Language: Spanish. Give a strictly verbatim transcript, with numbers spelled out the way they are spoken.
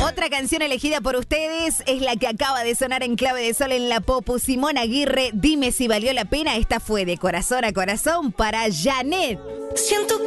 Otra canción elegida por ustedes es la que acaba de sonar en Clave de Sol en la Popu. Simón Aguirre, Dime si valió la pena. Esta fue de corazón a corazón para Janet. Siento